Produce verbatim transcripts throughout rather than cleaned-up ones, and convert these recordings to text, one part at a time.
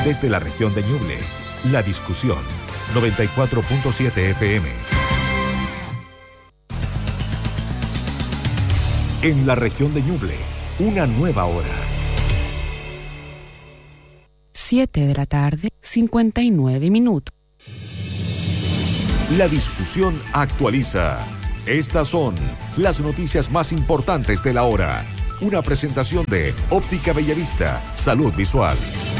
Desde la región de Ñuble, La Discusión, noventa y cuatro punto siete F M. En la región de Ñuble, una nueva hora. siete de la tarde, cincuenta y nueve minutos. La Discusión actualiza. Estas son las noticias más importantes de la hora. Una presentación de Óptica Bellavista, Salud Visual.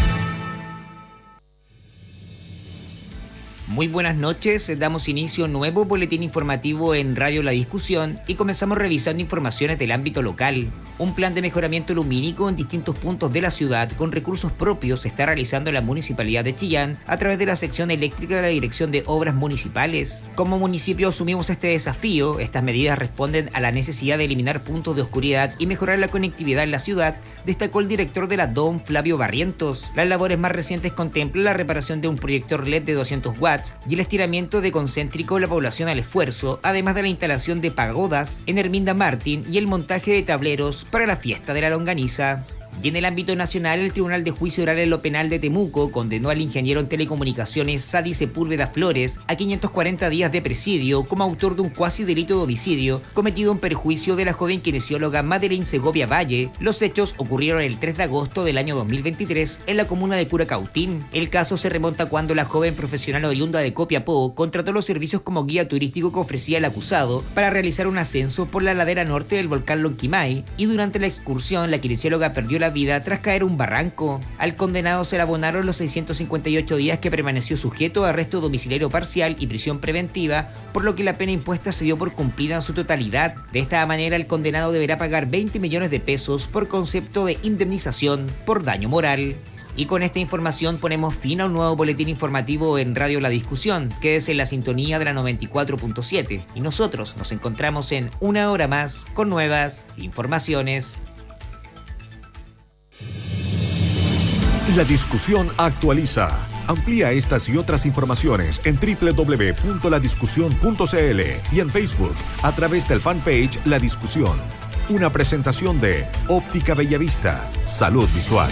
Muy buenas noches, damos inicio a un nuevo boletín informativo en Radio La Discusión y comenzamos revisando informaciones del ámbito local. Un plan de mejoramiento lumínico en distintos puntos de la ciudad con recursos propios se está realizando la Municipalidad de Chillán a través de la sección eléctrica de la Dirección de Obras Municipales. Como municipio asumimos este desafío. Estas medidas responden a la necesidad de eliminar puntos de oscuridad y mejorar la conectividad en la ciudad, destacó el director de la D O M, Flavio Barrientos. Las labores más recientes contemplan la reparación de un proyector L E D de doscientos watts y el estiramiento de concéntrico de la población al esfuerzo, además de la instalación de pagodas en Herminda Martín y el montaje de tableros para la fiesta de la longaniza. Y en el ámbito nacional, el Tribunal de Juicio Oral en lo Penal de Temuco condenó al ingeniero en telecomunicaciones Sadi Sepúlveda Flores a quinientos cuarenta días de presidio como autor de un cuasi delito de homicidio cometido en perjuicio de la joven kinesióloga Madeleine Segovia Valle. Los hechos ocurrieron el tres de agosto del año dos mil veintitrés en la comuna de Curacautín. El caso se remonta cuando la joven profesional oriunda de Copiapó contrató los servicios como guía turístico que ofrecía el acusado para realizar un ascenso por la ladera norte del volcán Lonquimay, y durante la excursión la kinesióloga perdió la vida tras caer un barranco. Al condenado se le abonaron los seiscientos cincuenta y ocho días que permaneció sujeto a arresto domiciliario parcial y prisión preventiva, por lo que la pena impuesta se dio por cumplida en su totalidad. De esta manera, el condenado deberá pagar veinte millones de pesos por concepto de indemnización por daño moral. Y con esta información ponemos fin a un nuevo boletín informativo en Radio La Discusión. Quédese en la sintonía de la noventa y cuatro punto siete y nosotros nos encontramos en una hora más con nuevas informaciones. La Discusión actualiza. Amplía estas y otras informaciones en doble u doble u doble u punto la discusión punto c l y en Facebook a través del fanpage La Discusión. Una presentación de Óptica Bellavista, Salud Visual.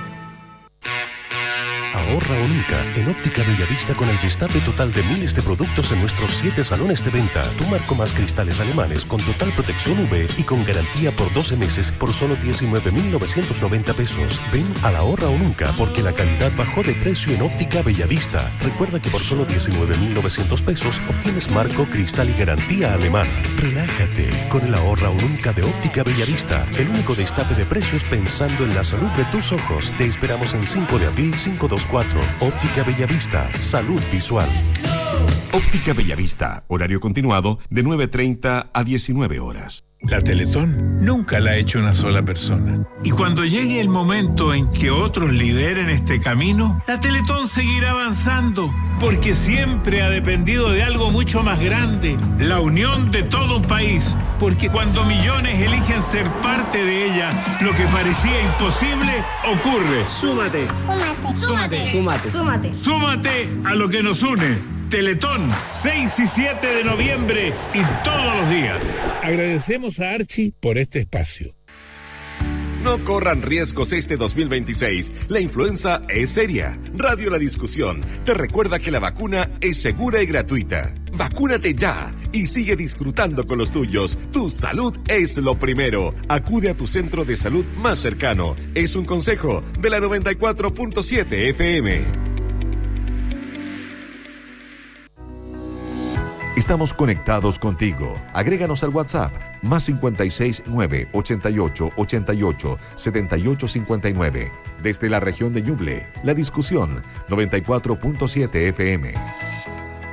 Ahorra o nunca en Óptica Bellavista con el destape total de miles de productos en nuestros siete salones de venta. Tu marco más cristales alemanes con total protección U V y con garantía por doce meses por solo diecinueve mil novecientos noventa pesos. Ven al Ahorra o nunca porque la calidad bajó de precio en Óptica Bellavista. Recuerda que por solo diecinueve mil novecientos pesos obtienes marco, cristal y garantía alemana. Relájate con el Ahorra o nunca de Óptica Bellavista. El único destape de precios pensando en la salud de tus ojos. Te esperamos en cinco de abril cinco dos cuatro. Óptica Bellavista, Salud Visual. Óptica Bellavista, horario continuado de nueve treinta a diecinueve horas. La Teletón nunca la ha hecho una sola persona. Y cuando llegue el momento en que otros lideren este camino, la Teletón seguirá avanzando, porque siempre ha dependido de algo mucho más grande, la unión de todo un país. Porque cuando millones eligen ser parte de ella, lo que parecía imposible ocurre. Súmate. Súmate. Súmate. Súmate. Súmate. Súmate a lo que nos une. Teletón, seis y siete de noviembre y todos los días. Agradecemos a Archie por este espacio. No corran riesgos este dos mil veintiséis. La influenza es seria. Radio La Discusión te recuerda que la vacuna es segura y gratuita. Vacúnate ya y sigue disfrutando con los tuyos. Tu salud es lo primero. Acude a tu centro de salud más cercano. Es un consejo de la noventa y cuatro punto siete F M. Estamos conectados contigo. Agréganos al WhatsApp más cincuenta y seis, nueve, ochenta y ocho, ochenta y ocho, setenta y ocho cincuenta y nueve. Desde la región de Ñuble, La Discusión, noventa y cuatro punto siete F M.